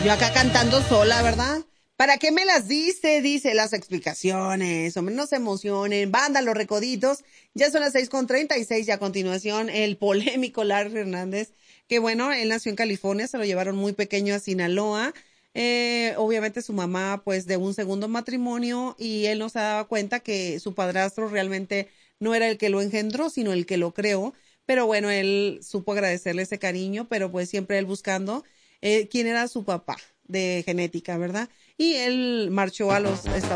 Yo acá cantando sola, ¿verdad? ¿Para qué me las dice? Dice las explicaciones. Hombre, no se emocionen. Banda, los recoditos. Ya son las 6:36 y a continuación el polémico Larry Hernández, que bueno, él nació en California, se lo llevaron muy pequeño a Sinaloa. Obviamente su mamá, pues, de un segundo matrimonio y él no se daba cuenta que su padrastro realmente no era el que lo engendró, sino el que lo creó. Pero bueno, él supo agradecerle ese cariño, pero pues siempre él buscando quién era su papá de genética, ¿verdad? Y él marchó a los Estados